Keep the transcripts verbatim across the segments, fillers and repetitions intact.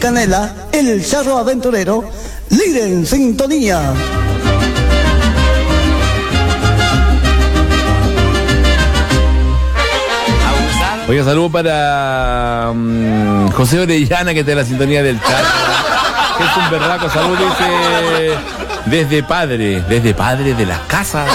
Canela, el Charro Aventurero, líder en sintonía. Oiga, saludo para um, José Orellana, que está en la sintonía del chat. Que es un berraco, salud, dice, desde padre, desde padre de las casas.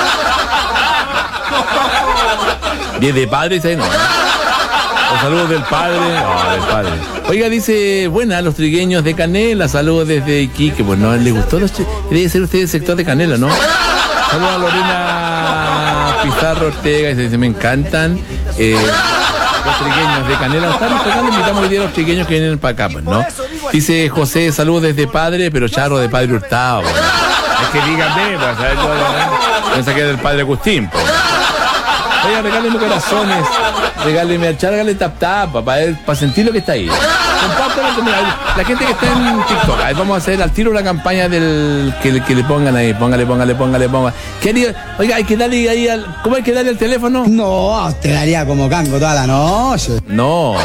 Desde padre, dice, no. Los saludos del padre, no, del padre. Oiga, dice, buena, los trigueños de Canela, saludos desde Iquique. Pues no, le gustó, los debe ser usted del sector de Canela, ¿no? Saludos a Lorena Pizarro Ortega, dice, me encantan. Eh, los trigueños de Canela están tocando, invitamos hoy día a los trigueños que vienen para acá, pues, ¿no? Dice José, saludos desde padre, pero Charro de Padre Hurtado. Pues. Es que díganme, pues, ¿sabes? Yo pensé que es del Padre Agustín, pues. Oiga, regáleme corazones, regáleme al Charro, regáleme tap tap, para, para sentir lo que está ahí. Compártanlo, mira, la gente que está en TikTok, ahí vamos a hacer al tiro una campaña del que, que le pongan ahí, póngale, póngale, póngale, póngale. ¿Qué haría? Oiga, hay que darle ahí al, ¿cómo hay que darle al teléfono? No, te daría como cango toda la noche. No.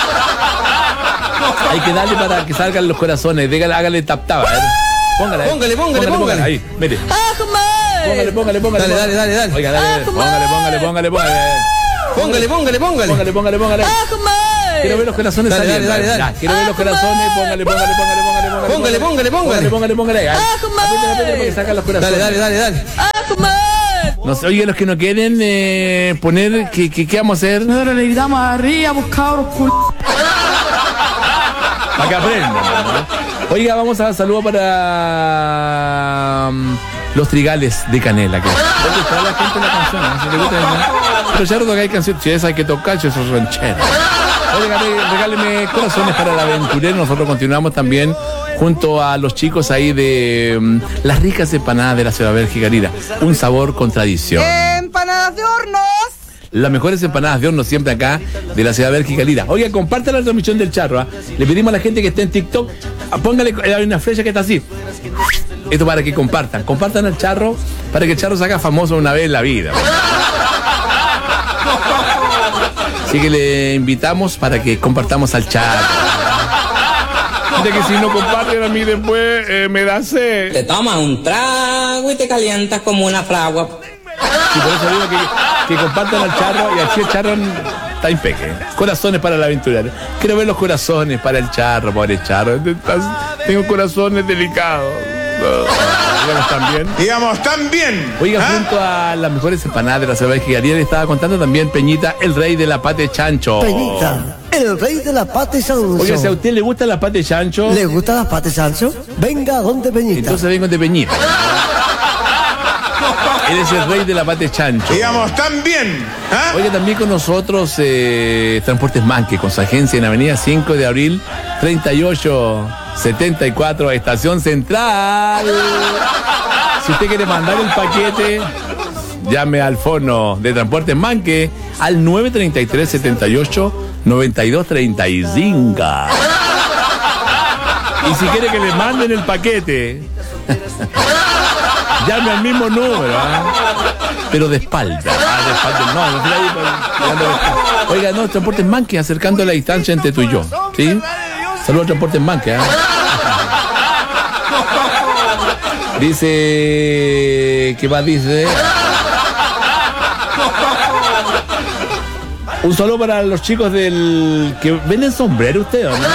Hay que darle para que salgan los corazones, dígale, hágale tap tap, a ver. Póngale, ahí. Póngale, póngale, póngale, póngale. Ahí, mire. Póngale, póngale, póngale. Dale, dale, dale, dale. Oiga, dale, póngale, póngale, póngale, póngale. Póngale, póngale, póngale. Póngale, póngale, póngale. Quiero ver los corazones dale, saliendo. dale, dale, Ya, quiero ver los corazones, póngale, póngale, póngale, póngale, póngale. Póngale, póngale, póngale. Póngale, póngale, póngale. Apriete, apriete para que sacan los corazones. Dale, dale, dale, dale. No sé, oye, los que no quieren eh, poner, ¿qué, qué, ¿qué vamos a hacer? Nosotros le gritamos arriba, buscabros, cul... Para que aprendan, ¿no? Oiga, vamos a dar saludo para um, los Trigales de Canela. Que ¿dónde está la gente la canción? ¿No? Si te gusta, ¿no? Pero ya no hay canciones, si esa hay que tocar, si esos rancheros. Oiga, regáleme corazones para el aventurero. Nosotros continuamos también junto a los chicos ahí de um, las ricas empanadas de la ciudad Bélgica. Mira, un sabor con tradición. Empanadas de hornos. Las mejores empanadas de horno siempre acá de la ciudad Bélgica Lira. Oiga, compartan la transmisión del Charro, ¿eh? Le pedimos a la gente que esté en TikTok, póngale una flecha que está así. Esto para que compartan. Compartan al Charro para que el Charro se haga famoso una vez en la vida. Así que le invitamos para que compartamos al Charro. De que si no comparten a mí después eh, me da sed. Te tomas un trago y te calientas como una fragua. Sí, por eso digo que, que compartan al Charro y así el Charro está impeque. Corazones para el aventurero. Quiero ver los corazones para el Charro, pobre Charro. Tengo corazones delicados. Digamos también. Digamos también. Oiga, ¿Ah? junto a las mejores empanadas de la ciudad de Gigaría, le estaba contando también Peñita, el rey de la pate chancho. Peñita, el rey de la pate chancho. Oiga, si a usted le gusta la pate chancho, ¿le gusta la pate chancho? Venga, donde Peñita. entonces vengo de Peñita. Él es el rey de la pate chancho. Digamos también. ¿Ah? Oiga, también con nosotros eh, Transportes Manque, con su agencia en Avenida cinco de abril, treinta y ocho setenta y cuatro, Estación Central. Si usted quiere mandar el paquete, llame al fono de Transportes Manque al nueve treinta y tres setenta y ocho noventa y dos treinta y cinco. Y si quiere que le manden el paquete, llame al mismo número, ¿eh? Pero de espalda. Ah, de espalda. No, no, ahí, pues, oiga, no, Transportes Manque, acercando la distancia entre tú y yo. ¿Sí? Saludos a Transportes Manque, ¿eh? Dice. ¿Qué más dice? Un saludo para los chicos del. Que venden sombrero ustedes, ¿no?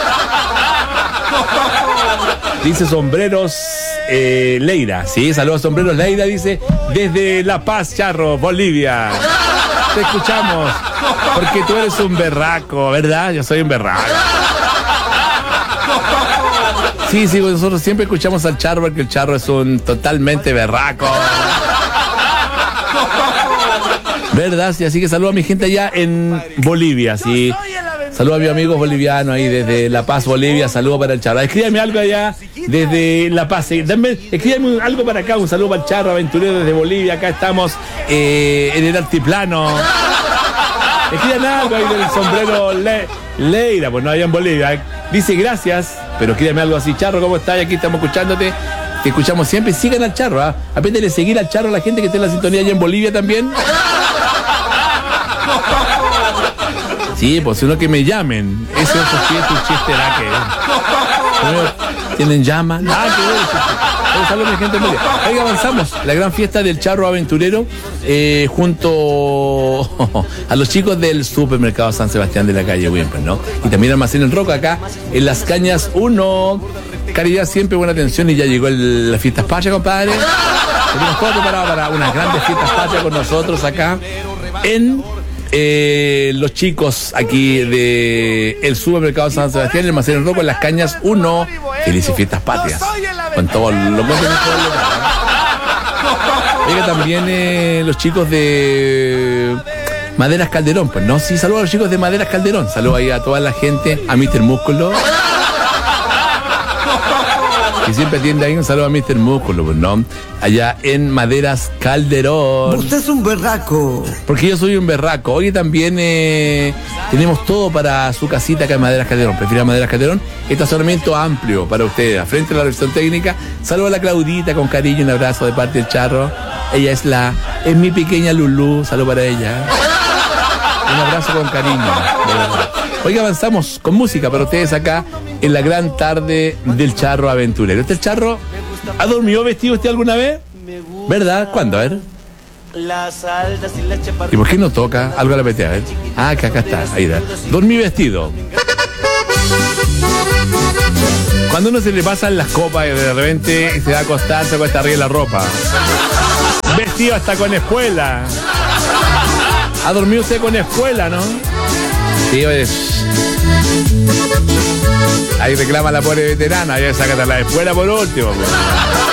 Dice sombreros. Eh, Leira, sí, saludos sombreros Leira, dice, desde La Paz, Charro, Bolivia. Te escuchamos, porque tú eres un berraco, ¿verdad? Yo soy un berraco. Sí, sí, nosotros siempre escuchamos al Charro, porque el Charro es un totalmente berraco. ¿Verdad? Sí, así que saludo a mi gente allá en Bolivia, sí. Saludos a mis amigos bolivianos ahí desde La Paz, Bolivia. Saludos para el Charro. Escríbame algo allá desde La Paz. Dame, escríbame algo para acá. Un saludo para el Charro Aventurero desde Bolivia. Acá estamos eh, en el altiplano. Escríbame algo ahí del sombrero Le, Leira, pues no, allá en Bolivia. Dice gracias, pero escríbame algo así. Charro, ¿cómo estás? Aquí estamos escuchándote. Te escuchamos siempre. Sigan al Charro, ¿ah? ¿eh? Apéndele seguir al Charro a la gente que esté en la sintonía allá en Bolivia también. Sí, pues uno que me llamen. Ese otro chiste, un chiste era que. Tienen llama. Ah, qué bueno. Un saludo a mi gente media. Oiga, avanzamos. La gran fiesta del charro aventurero eh, junto a los chicos del supermercado San Sebastián de la calle Wimper, ¿no? Y también Almacén El Roca acá en Las Cañas uno. Caridad siempre, buena atención, y ya llegó el, las fiestas patrias, compadre. Tenemos todo preparado para unas grandes fiestas patrias con nosotros acá en eh, los chicos aquí de el supermercado San Sebastián, el Almacén El Roca en Las Cañas uno. Felices fiestas patrias. Con todos los que Oiga, también eh, los chicos de Maderas Calderón, pues no, sí, saludos a los chicos de Maderas Calderón, saludos ahí a toda la gente, a míster Músculo, que siempre atiende ahí, un saludo a míster Músculo, pues no, allá en Maderas Calderón. Usted es un berraco. Porque yo soy un berraco. Hoy también eh, tenemos todo para su casita acá en Maderas Calderón. Prefiera Maderas Calderón. Estacionamiento amplio para ustedes. Frente a la revisión técnica. Saludo a la Claudita con cariño, un abrazo de parte del Charro. Ella es la, es mi pequeña Lulú. Saludo para ella. Un abrazo con cariño. De verdad. Hoy avanzamos con música para ustedes acá en la gran tarde del Charro aventurero. ¿Este el Charro ha dormido vestido usted alguna vez? ¿Verdad? ¿Cuándo? A ver. ¿Y por qué no toca? Algo a la pete, a ver. Ah, que acá está, ahí está. Dormí vestido. Cuando uno se le pasan las copas y de repente se va a acostar, se acuesta arriba de la ropa. Vestido hasta con espuela. Ha dormido usted con espuela, ¿no? Sí, es. Ahí reclama la pobre veterana, ya sácate la espuela por último. Pues.